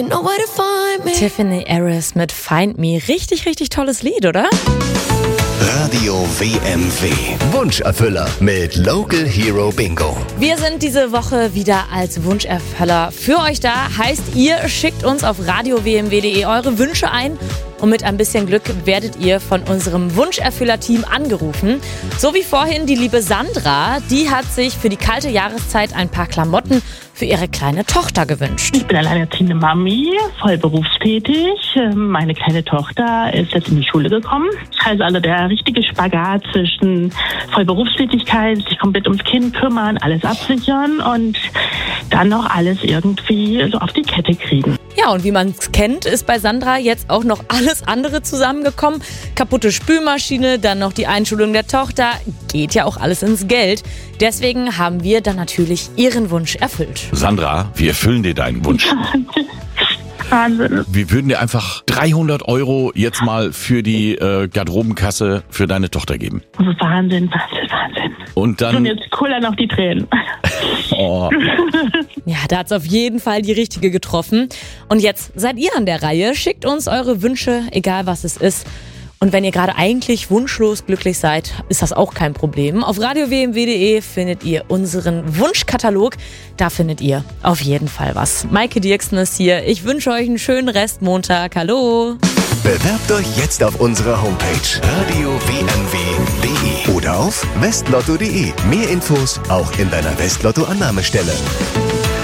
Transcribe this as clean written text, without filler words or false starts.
Tiffany Harris mit Find Me. Richtig, richtig tolles Lied, oder? Radio WMW. Wunscherfüller mit Local Hero Bingo. Wir sind diese Woche wieder als Wunscherfüller für euch da. Heißt, ihr schickt uns auf radiowmw.de eure Wünsche ein. Und mit ein bisschen Glück werdet ihr von unserem Wunscherfüller-Team angerufen. So wie vorhin die liebe Sandra. Die hat sich für die kalte Jahreszeit ein paar Klamotten für ihre kleine Tochter gewünscht. Ich bin alleinerziehende Mami, voll berufstätig. Meine kleine Tochter ist jetzt in die Schule gekommen. Also der richtige Spagat zwischen Vollberufstätigkeit, sich komplett ums Kind kümmern, alles absichern und dann noch alles irgendwie so auf die Kette kriegen. Ja, und wie man es kennt, ist bei Sandra jetzt auch noch alles andere zusammengekommen. Kaputte Spülmaschine, dann noch die Einschulung der Tochter. Geht ja auch alles ins Geld. Deswegen haben wir dann natürlich ihren Wunsch erfüllt. Sandra, wir erfüllen dir deinen Wunsch. Wahnsinn. Wir würden dir einfach 300 € jetzt mal für die Garderobenkasse für deine Tochter geben. Wahnsinn. Und dann... Und jetzt kullern noch die Tränen. Oh. Ja, da hat's auf jeden Fall die richtige getroffen. Und jetzt seid ihr an der Reihe. Schickt uns eure Wünsche, egal was es ist. Und wenn ihr gerade eigentlich wunschlos glücklich seid, ist das auch kein Problem. Auf radiowmw.de findet ihr unseren Wunschkatalog. Da findet ihr auf jeden Fall was. Maike Dirksen ist hier. Ich wünsche euch einen schönen Restmontag. Hallo! Bewerbt euch jetzt auf unserer Homepage radiowmw.de oder auf westlotto.de. Mehr Infos auch in deiner Westlotto-Annahmestelle.